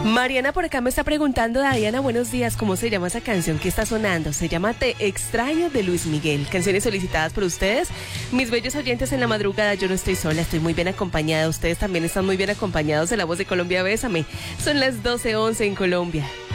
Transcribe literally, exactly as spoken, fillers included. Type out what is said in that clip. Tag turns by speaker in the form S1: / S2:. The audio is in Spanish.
S1: Mariana por acá me está preguntando, Diana, buenos días, ¿cómo se llama esa canción que está sonando? Se llama Te Extraño de Luis Miguel. Canciones solicitadas por ustedes, mis bellos oyentes en la madrugada. Yo no estoy sola, estoy muy bien acompañada. Ustedes también están muy bien acompañados en La Voz de Colombia. Bésame. Son las doce once en Colombia.